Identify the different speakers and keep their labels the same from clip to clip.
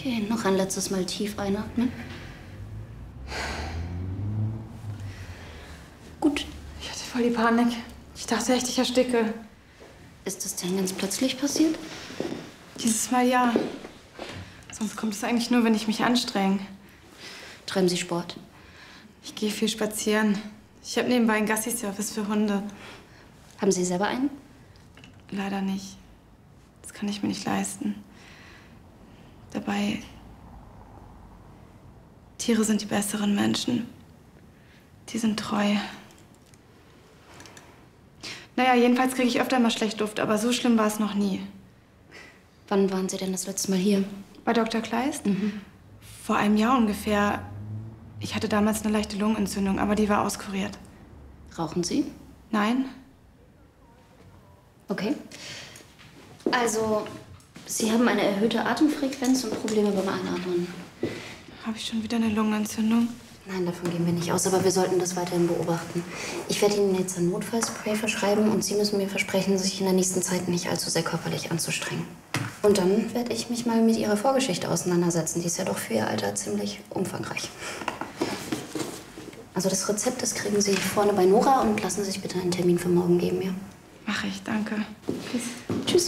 Speaker 1: Okay, noch ein letztes Mal tief einatmen. Gut.
Speaker 2: Ich hatte voll die Panik. Ich dachte echt, ich ersticke.
Speaker 1: Ist das denn ganz plötzlich passiert?
Speaker 2: Dieses Mal ja. Sonst kommt es eigentlich nur, wenn ich mich anstrenge.
Speaker 1: Treiben Sie Sport?
Speaker 2: Ich gehe viel spazieren. Ich habe nebenbei einen Gassi-Service für Hunde.
Speaker 1: Haben Sie selber einen?
Speaker 2: Leider nicht. Das kann ich mir nicht leisten. Dabei, Tiere sind die besseren Menschen. Die sind treu. Naja, jedenfalls kriege ich öfter mal schlecht Luft, aber so schlimm war es noch nie.
Speaker 1: Wann waren Sie denn das letzte Mal hier?
Speaker 2: Bei Dr. Kleist? Vor einem Jahr ungefähr. Ich hatte damals eine leichte Lungenentzündung, aber die war auskuriert.
Speaker 1: Rauchen Sie?
Speaker 2: Nein?
Speaker 1: Okay. Also, Sie haben eine erhöhte Atemfrequenz und Probleme beim Einatmen.
Speaker 2: Habe ich schon wieder eine Lungenentzündung?
Speaker 1: Nein, davon gehen wir nicht aus, aber wir sollten das weiterhin beobachten. Ich werde Ihnen jetzt ein Notfallspray verschreiben und Sie müssen mir versprechen, sich in der nächsten Zeit nicht allzu sehr körperlich anzustrengen. Und dann werde ich mich mal mit Ihrer Vorgeschichte auseinandersetzen. Die ist ja doch für Ihr Alter ziemlich umfangreich. Also das Rezept, das kriegen Sie vorne bei Nora und lassen Sie sich bitte einen Termin für morgen geben, ja?
Speaker 2: Mache ich, danke. Peace.
Speaker 1: Tschüss.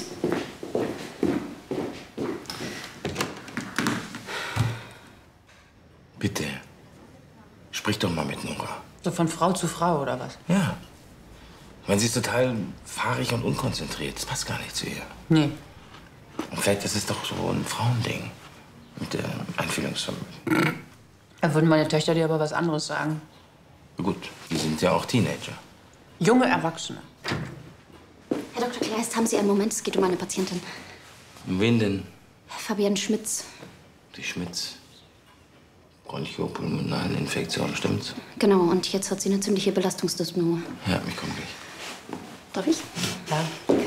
Speaker 3: Bitte, sprich doch mal mit Nora.
Speaker 4: So von Frau zu Frau, oder was?
Speaker 3: Ja. Ich meine, sie ist total fahrig und unkonzentriert. Das passt gar nicht zu ihr.
Speaker 4: Nee.
Speaker 3: Und vielleicht ist es doch so ein Frauending mit der Einfühlungsvermögen.
Speaker 4: Da würden meine Töchter dir aber was anderes sagen.
Speaker 3: Gut, die sind ja auch Teenager.
Speaker 4: Junge Erwachsene.
Speaker 1: Herr Dr. Kleist, haben Sie einen Moment? Es geht um eine Patientin.
Speaker 3: Und wen denn?
Speaker 1: Fabienne Schmitz.
Speaker 3: Die Schmitz. Bronchopulmonale Infektion, stimmt's?
Speaker 1: Genau, und jetzt hat sie eine ziemliche Belastungsdyspnoe.
Speaker 3: Ja, ich komme gleich.
Speaker 1: Darf ich?
Speaker 4: Ja.
Speaker 1: Danke.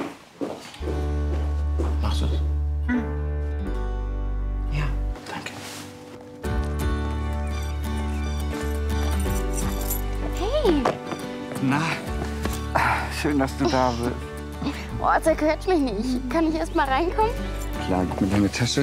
Speaker 3: Machst du's?
Speaker 4: Ja.
Speaker 3: Danke.
Speaker 1: Hey!
Speaker 5: Na, schön, dass du da bist.
Speaker 1: Oh, zerquetscht mich nicht. Kann ich erst mal reinkommen?
Speaker 5: Klar, gib mir deine Tasche.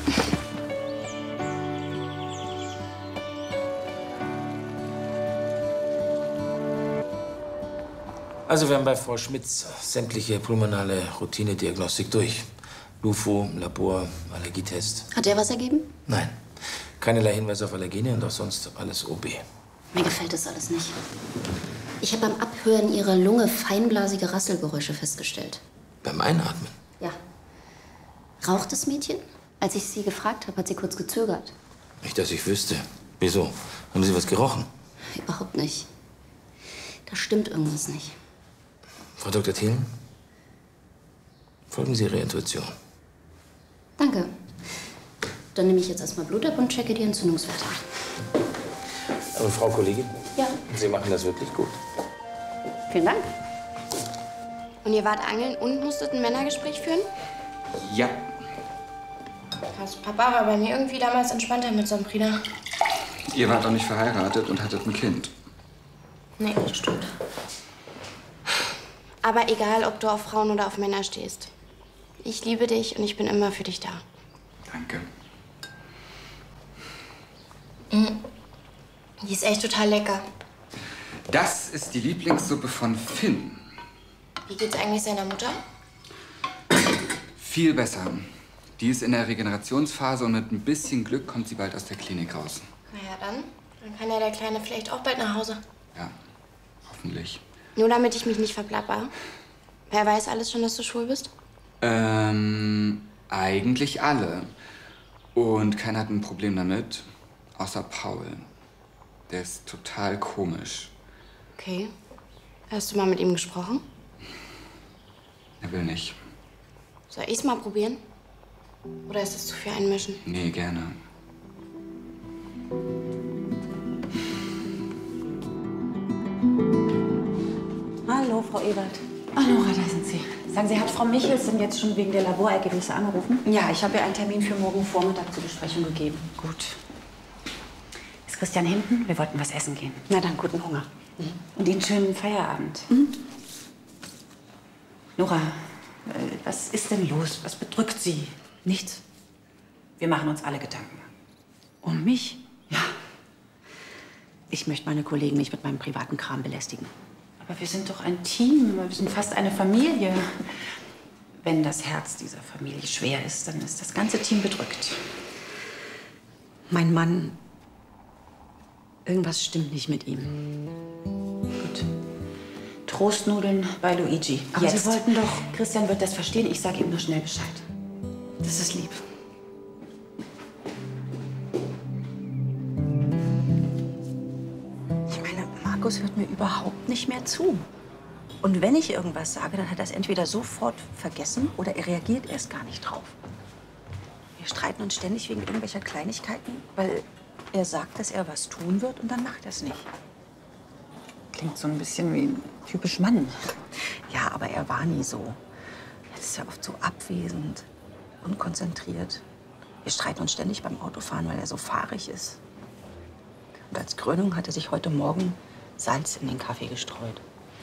Speaker 3: Also wir haben bei Frau Schmitz sämtliche pulmonale Routinediagnostik durch. LUFO, Labor, Allergietest.
Speaker 1: Hat der was ergeben?
Speaker 3: Nein, keinerlei Hinweise auf Allergene und auch sonst alles OB.
Speaker 1: Mir gefällt das alles nicht. Ich habe beim Abhören ihrer Lunge feinblasige Rasselgeräusche festgestellt.
Speaker 3: Beim Einatmen?
Speaker 1: Ja. Raucht das Mädchen? Als ich sie gefragt habe, hat sie kurz gezögert.
Speaker 3: Nicht, dass ich wüsste. Wieso? Haben Sie was gerochen?
Speaker 1: Überhaupt nicht. Da stimmt irgendwas nicht.
Speaker 3: Frau Dr. Thielen? Folgen Sie Ihrer Intuition.
Speaker 1: Danke. Dann nehme ich jetzt erstmal Blut ab und checke die Entzündungswerte.
Speaker 3: Aber Frau Kollegin?
Speaker 1: Ja.
Speaker 3: Sie machen das wirklich gut.
Speaker 1: Vielen Dank.
Speaker 6: Und ihr wart angeln und musstet ein Männergespräch führen?
Speaker 5: Ja.
Speaker 6: Krass, Papa war bei mir irgendwie damals entspannter mit St. Frieda.
Speaker 5: Ihr wart auch nicht verheiratet und hattet ein Kind.
Speaker 6: Nee, das stimmt. Aber egal, ob du auf Frauen oder auf Männer stehst. Ich liebe dich und ich bin immer für dich da.
Speaker 5: Danke.
Speaker 6: Die ist echt total lecker.
Speaker 5: Das ist die Lieblingssuppe von Finn.
Speaker 6: Wie geht's eigentlich seiner Mutter?
Speaker 5: Viel besser. Die ist in der Regenerationsphase und mit ein bisschen Glück kommt sie bald aus der Klinik raus.
Speaker 6: Naja, dann kann ja der Kleine vielleicht auch bald nach Hause.
Speaker 5: Ja, hoffentlich.
Speaker 6: Nur damit ich mich nicht verplapper. Wer weiß alles schon, dass du schwul bist?
Speaker 5: Eigentlich alle. Und keiner hat ein Problem damit, außer Paul. Der ist total komisch.
Speaker 6: Okay. Hast du mal mit ihm gesprochen?
Speaker 5: Er will nicht.
Speaker 6: Soll ich's mal probieren? Oder ist das zu viel einmischen?
Speaker 5: Nee, gerne.
Speaker 7: Hallo, Frau Ebert. Ah, Nora, da sind Sie. Sagen Sie, hat Frau Michels denn jetzt schon wegen der Laborergebnisse angerufen? Ja, ich habe ihr einen Termin für morgen Vormittag zur Besprechung gegeben. Gut. Ist Christian hinten? Wir wollten was essen gehen. Na dann, guten Hunger. Und Ihnen schönen Feierabend. Nora, was ist denn los? Was bedrückt Sie?
Speaker 1: Nichts.
Speaker 7: Wir machen uns alle Gedanken.
Speaker 8: Um mich?
Speaker 7: Ja.
Speaker 8: Ich möchte meine Kollegen nicht mit meinem privaten Kram belästigen.
Speaker 7: Aber wir sind doch ein Team. Wir sind fast eine Familie. Wenn das Herz dieser Familie schwer ist, dann ist das ganze Team bedrückt.
Speaker 8: Mein Mann. Irgendwas stimmt nicht mit ihm.
Speaker 7: Gut. Trostnudeln bei Luigi.
Speaker 8: Aber
Speaker 7: Jetzt.
Speaker 8: Sie wollten doch.
Speaker 7: Christian wird das verstehen. Ich sage ihm nur schnell Bescheid.
Speaker 8: Das ist lieb. Ich meine, Markus hört mir überhaupt nicht mehr zu. Und wenn ich irgendwas sage, dann hat er es entweder sofort vergessen oder er reagiert erst gar nicht drauf. Wir streiten uns ständig wegen irgendwelcher Kleinigkeiten, weil er sagt, dass er was tun wird und dann macht er es nicht.
Speaker 7: Klingt so ein bisschen wie ein typisch Mann.
Speaker 8: Ja, aber er war nie so. Er ist ja oft so abwesend, unkonzentriert. Wir streiten uns ständig beim Autofahren, weil er so fahrig ist. Und als Krönung hat er sich heute Morgen Salz in den Kaffee gestreut.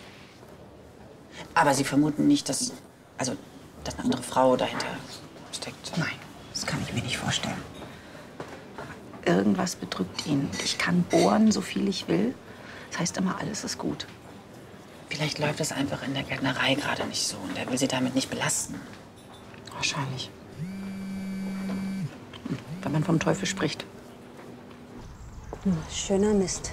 Speaker 7: Aber Sie vermuten nicht, dass eine andere Frau dahinter steckt?
Speaker 8: Nein, das kann ich mir nicht vorstellen. Aber irgendwas bedrückt ihn. Und ich kann bohren, so viel ich will. Das heißt immer, alles ist gut.
Speaker 7: Vielleicht läuft es einfach in der Gärtnerei gerade nicht so und er will Sie damit nicht belasten.
Speaker 8: Wahrscheinlich. Wenn man vom Teufel spricht. Schöner Mist.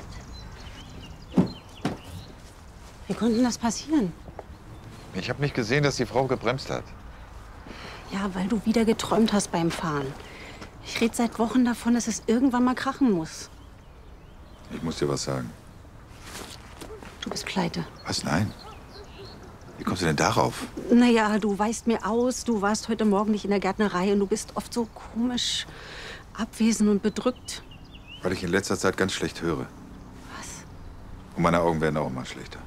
Speaker 8: Wie konnte denn das passieren?
Speaker 9: Ich habe nicht gesehen, dass die Frau gebremst hat.
Speaker 8: Ja, weil du wieder geträumt hast beim Fahren. Ich rede seit Wochen davon, dass es irgendwann mal krachen muss.
Speaker 9: Ich muss dir was sagen.
Speaker 8: Du bist pleite.
Speaker 9: Was? Nein. Wie kommst du denn darauf?
Speaker 8: Naja, du weißt mir aus, du warst heute Morgen nicht in der Gärtnerei und du bist oft so komisch abwesend und bedrückt.
Speaker 9: Weil ich in letzter Zeit ganz schlecht höre.
Speaker 8: Was?
Speaker 9: Und meine Augen werden auch immer schlechter.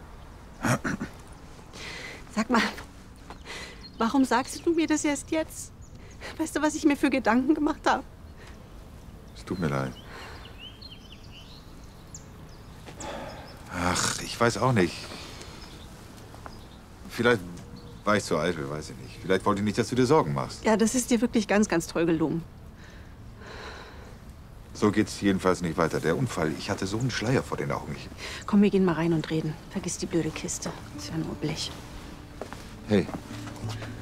Speaker 8: Sag mal, warum sagst du mir das erst jetzt? Weißt du, was ich mir für Gedanken gemacht habe?
Speaker 9: Es tut mir leid. Ach, ich weiß auch nicht. Vielleicht war ich zu eitel, weiß ich nicht. Vielleicht wollte ich nicht, dass du dir Sorgen machst.
Speaker 8: Ja, das ist dir wirklich ganz, ganz toll gelungen.
Speaker 9: So geht's jedenfalls nicht weiter. Der Unfall, ich hatte so einen Schleier vor den Augen.
Speaker 8: Komm, wir gehen mal rein und reden. Vergiss die blöde Kiste. Ist ja nur Blech.
Speaker 9: Hey,